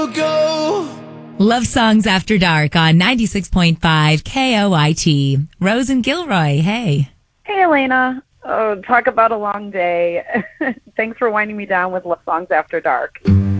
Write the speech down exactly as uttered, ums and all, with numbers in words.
Go. Love Songs After Dark on ninety-six point five K O I T. Rose and Gilroy, hey. Hey, Elena. Oh, talk about a long day. Thanks for winding me down with Love Songs After Dark.